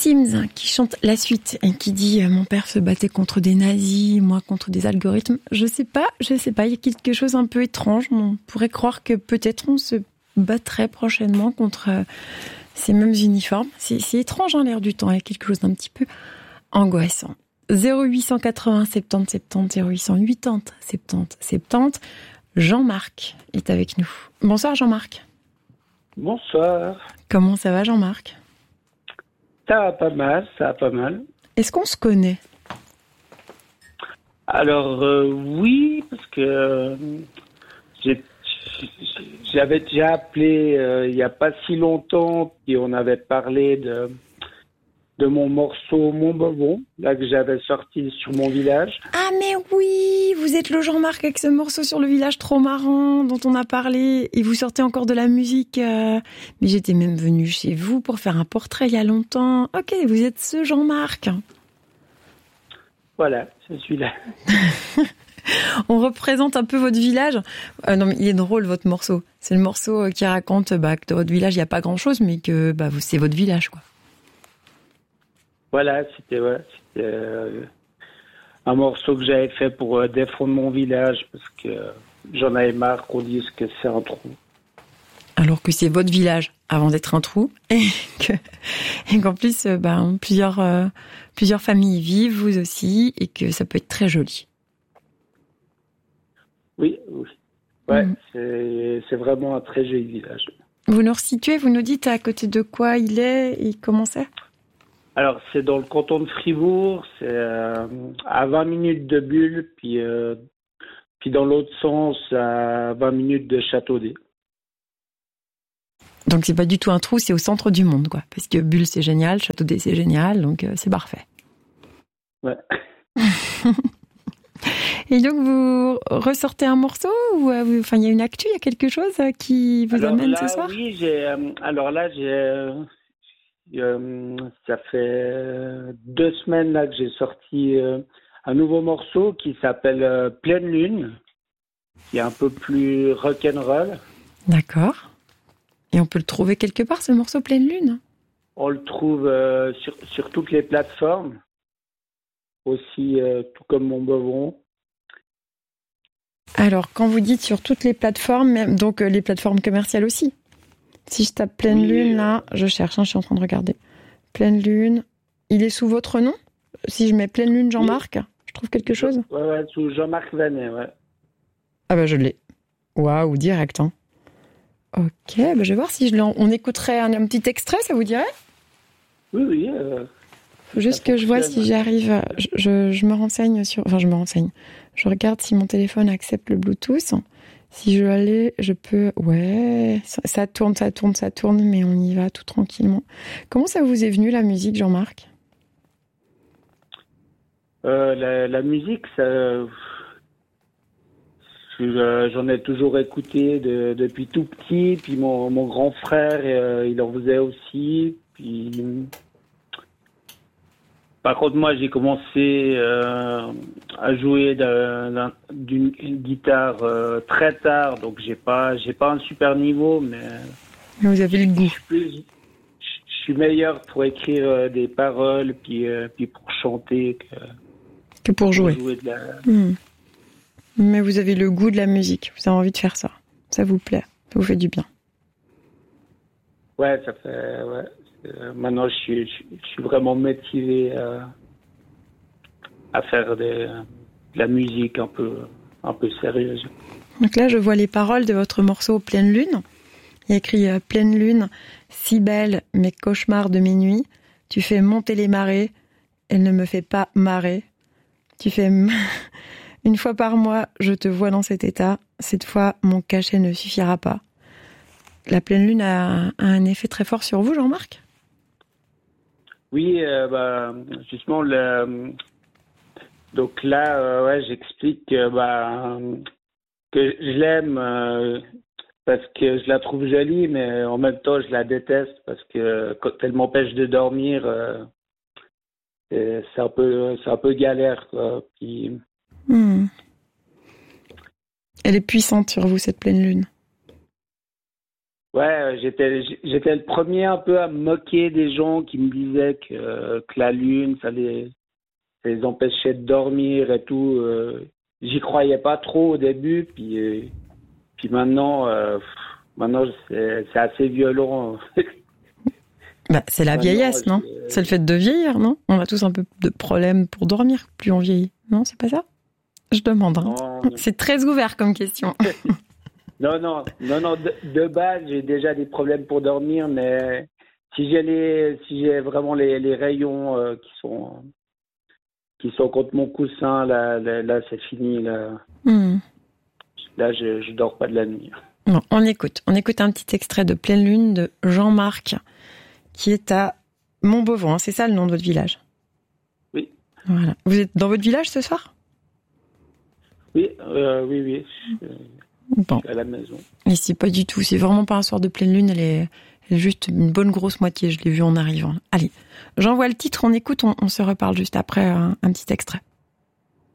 Sims qui chante la suite et qui dit mon père se battait contre des nazis, moi contre des algorithmes. Je sais pas, il y a quelque chose un peu étrange. On pourrait croire que peut-être on se battrait prochainement contre ces mêmes uniformes. C'est étrange l'air du temps, il y a quelque chose d'un petit peu angoissant. 0880 70 70 0880 70 70. Jean-Marc est avec nous. Bonsoir Jean-Marc. Bonsoir. Comment ça va Jean-Marc ? Ça va pas mal. Est-ce qu'on se connaît ? Alors oui, parce que j'avais déjà appelé il y a pas si longtemps, puis on avait parlé de mon morceau Mon Bobon, là que j'avais sorti sur mon village. Ah mais oui, vous êtes le Jean-Marc avec ce morceau sur le village trop marrant dont on a parlé et vous sortez encore de la musique. Mais j'étais même venue chez vous pour faire un portrait il y a longtemps. Ok, vous êtes ce Jean-Marc. Voilà, c'est celui-là. On représente un peu votre village. Non mais il est drôle votre morceau. C'est le morceau qui raconte que dans votre village il n'y a pas grand-chose mais que c'est votre village quoi. Voilà, c'était un morceau que j'avais fait pour défendre mon village parce que j'en avais marre qu'on dise que c'est un trou. Alors que c'est votre village avant d'être un trou et qu'en plus plusieurs familles y vivent, vous aussi, et que ça peut être très joli. Oui. Ouais, c'est vraiment un très joli village. Vous nous resituez, vous nous dites à côté de quoi il est et comment c'est ? Alors, c'est dans le canton de Fribourg, c'est à 20 minutes de Bulle, puis dans l'autre sens, à 20 minutes de Châteaudet. Donc, c'est pas du tout un trou, c'est au centre du monde, quoi. Parce que Bulle, c'est génial, Châteaudet, c'est génial, donc c'est parfait. Ouais. Et donc, vous ressortez un morceau ou il y a une actu, il y a quelque chose qui vous amène ce soir ? Oui, ça fait 2 semaines là que j'ai sorti un nouveau morceau qui s'appelle Pleine Lune, qui est un peu plus rock'n'roll. D'accord. Et on peut le trouver quelque part, ce morceau Pleine Lune ? On le trouve sur toutes les plateformes, aussi tout comme Mon Bobon. Alors, quand vous dites sur toutes les plateformes, donc les plateformes commerciales aussi. Si je tape Pleine Lune, là, je cherche, je suis en train de regarder. Pleine Lune, il est sous votre nom ? Si je mets Pleine Lune Jean-Marc, je trouve quelque chose ? Ouais, sous Jean-Marc Vanet, ouais. Ah je l'ai. Waouh, direct, hein. Ok, je vais voir si on écouterait un petit extrait, ça vous dirait ? Oui. Faut juste que je vois si j'arrive. Je me renseigne sur. Enfin, je me renseigne. Je regarde si mon téléphone accepte le Bluetooth. Si je veux aller, je peux. Ouais, ça tourne, mais on y va tout tranquillement. Comment ça vous est venu la musique, Jean-Marc ? La musique, ça. J'en ai toujours écouté depuis tout petit. Puis mon grand frère, il en faisait aussi. Puis. Par contre, moi, j'ai commencé à jouer d'une guitare très tard, donc j'ai pas un super niveau, mais vous avez le goût. Je suis meilleur pour écrire des paroles, puis pour chanter que pour jouer. de Mais vous avez le goût de la musique, vous avez envie de faire ça. Ça vous plaît, ça vous fait du bien. Ouais, ça fait. Ouais. Maintenant, je suis vraiment motivé à faire de la musique un peu sérieuse. Donc là, je vois les paroles de votre morceau Pleine Lune. Il y a écrit Pleine Lune, si belle, mes cauchemars de minuit. Tu fais monter les marées, elle ne me fait pas marrer. Tu fais une fois par mois, je te vois dans cet état. Cette fois, mon cachet ne suffira pas. La pleine lune a un effet très fort sur vous, Jean-Marc ? Oui, justement, donc là, j'explique que je l'aime parce que je la trouve jolie, mais en même temps, je la déteste parce que quand elle m'empêche de dormir, c'est un peu galère, quoi. Puis... Elle est puissante sur vous, cette pleine lune. Ouais, j'étais le premier un peu à me moquer des gens qui me disaient que la lune, ça les empêchait de dormir et tout. J'y croyais pas trop au début, puis maintenant c'est assez violent. Bah, c'est la vieillesse, non? C'est le fait de vieillir, non? On a tous un peu de problèmes pour dormir, plus on vieillit. Non, c'est pas ça? Je demande. Hein. Non. C'est très ouvert comme question. Non, de base, j'ai déjà des problèmes pour dormir, mais si j'ai vraiment les rayons qui sont contre mon coussin, là c'est fini, là. Là, je dors pas de la nuit. Bon, on écoute un petit extrait de Pleine Lune de Jean-Marc, qui est à Montbeuvant, hein, c'est ça le nom de votre village? Oui. Voilà. Vous êtes dans votre village ce soir? Oui. Bon. À la maison. Ici, pas du tout. C'est vraiment pas un soir de pleine lune. Elle est juste une bonne grosse moitié. Je l'ai vue en arrivant. Allez, j'envoie le titre, on écoute, on se reparle juste après un petit extrait.